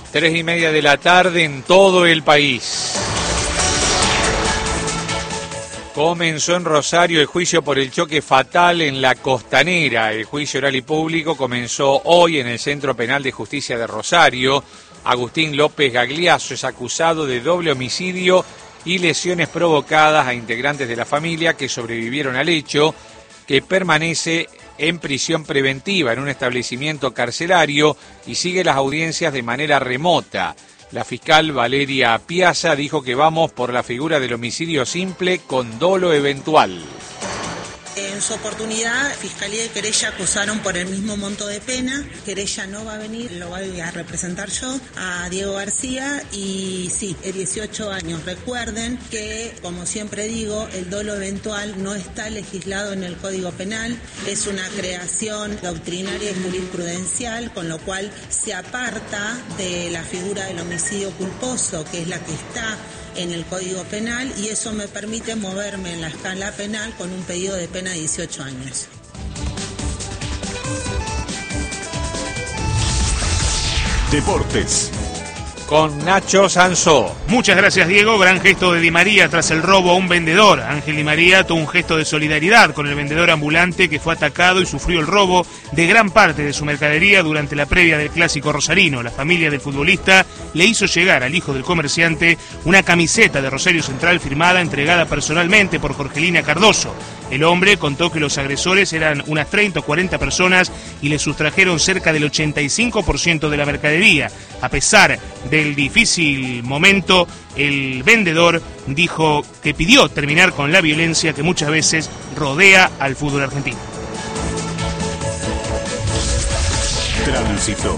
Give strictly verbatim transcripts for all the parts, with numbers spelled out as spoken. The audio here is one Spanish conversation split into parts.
Tres y media de la tarde en todo el país. Comenzó en Rosario el juicio por el choque fatal en La Costanera. El juicio oral y público comenzó hoy en el Centro Penal de Justicia de Rosario. Agustín López Gagliasso es acusado de doble homicidio y lesiones provocadas a integrantes de la familia que sobrevivieron al hecho, que permanece en prisión preventiva en un establecimiento carcelario y sigue las audiencias de manera remota. La fiscal Valeria Piazza dijo que vamos por la figura del homicidio simple con dolo eventual. En su oportunidad, Fiscalía y Querella acusaron por el mismo monto de pena. Querella no va a venir, lo voy a representar yo, a Diego García, y sí, dieciocho años. Recuerden que, como siempre digo, el dolo eventual no está legislado en el Código Penal, es una creación doctrinaria y jurisprudencial, con lo cual se aparta de la figura del homicidio culposo, que es la que está en el Código Penal, y eso me permite moverme en la escala penal con un pedido de pena de dieciocho años. Deportes. Con Nacho Sansó. Muchas gracias, Diego. Gran gesto de Di María tras el robo a un vendedor. Ángel Di María tuvo un gesto de solidaridad con el vendedor ambulante que fue atacado y sufrió el robo de gran parte de su mercadería durante la previa del clásico rosarino. La familia del futbolista le hizo llegar al hijo del comerciante una camiseta de Rosario Central firmada, entregada personalmente por Jorgelina Cardoso. El hombre contó que los agresores eran unas treinta o cuarenta personas y le sustrajeron cerca del ochenta y cinco por ciento de la mercadería. A pesar del difícil momento, el vendedor dijo que pidió terminar con la violencia que muchas veces rodea al fútbol argentino. Tránsito.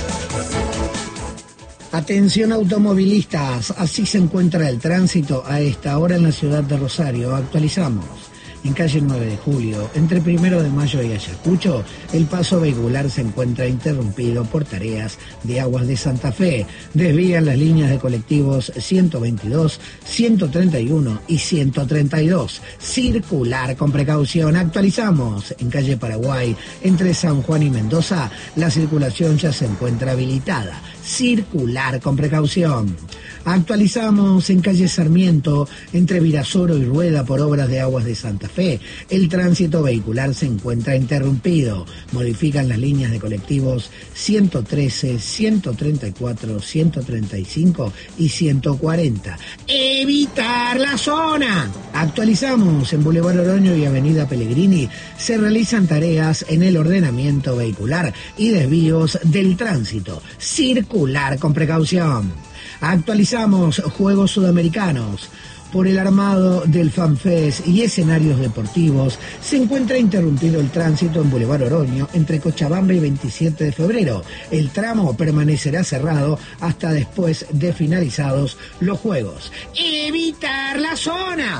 Atención automovilistas, así se encuentra el tránsito a esta hora en la ciudad de Rosario. Actualizamos. En calle nueve de julio, entre primero de mayo y Ayacucho, el paso vehicular se encuentra interrumpido por tareas de Aguas de Santa Fe. Desvían las líneas de colectivos ciento veintidós, ciento treinta y uno y ciento treinta y dos. Circular con precaución. Actualizamos. En calle Paraguay, entre San Juan y Mendoza, la circulación ya se encuentra habilitada. Circular con precaución. Actualizamos en calle Sarmiento, entre Virasoro y Rueda, por obras de Aguas de Santa Fe. El tránsito vehicular se encuentra interrumpido. Modifican las líneas de colectivos ciento trece, ciento treinta y cuatro, ciento treinta y cinco y ciento cuarenta. ¡Evitar la zona! Actualizamos. En Boulevard Oroño y Avenida Pellegrini se realizan tareas en el ordenamiento vehicular y desvíos del tránsito. Circular con precaución. Actualizamos. Juegos Sudamericanos. Por el armado del FanFest y escenarios deportivos, se encuentra interrumpido el tránsito en Boulevard Oroño entre Cochabamba y veintisiete de febrero. El tramo permanecerá cerrado hasta después de finalizados los juegos. ¡Evitar la zona!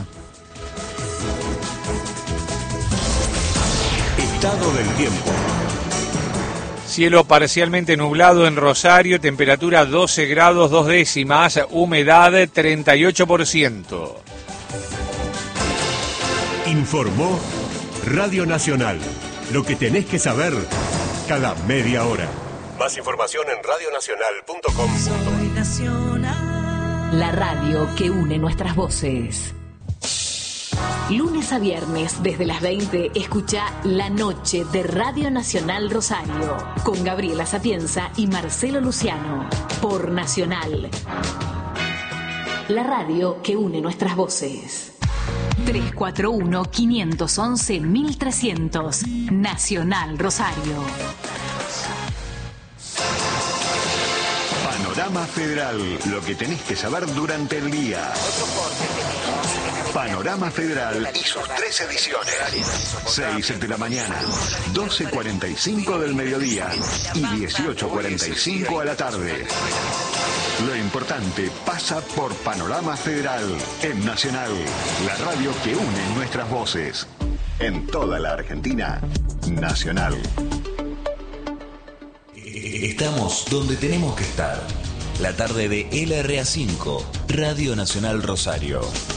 Estado del tiempo. Cielo parcialmente nublado en Rosario, temperatura doce grados dos décimas, humedad treinta y ocho por ciento. Informó Radio Nacional. Lo que tenés que saber cada media hora. Más información en radio nacional punto com. Soy Nacional. La radio que une nuestras voces. Lunes a viernes, desde las veinte, escucha La Noche de Radio Nacional Rosario, con Gabriela Sapienza y Marcelo Luciano, por Nacional. La radio que une nuestras voces. tres cuatro uno, cinco once, mil trescientos, Nacional Rosario. Panorama Federal, lo que tenés que saber durante el día. Panorama Federal y sus tres ediciones. seis de la mañana, doce cuarenta y cinco del mediodía y dieciocho cuarenta y cinco a la tarde. Lo importante pasa por Panorama Federal en Nacional, la radio que une nuestras voces. En toda la Argentina, Nacional. Estamos donde tenemos que estar. La tarde de L R A cinco, Radio Nacional Rosario.